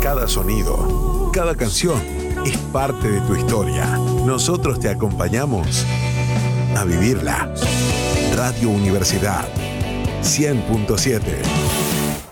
Cada sonido, cada canción es parte de tu historia. Nosotros te acompañamos a vivirla. Radio Universidad 100.7.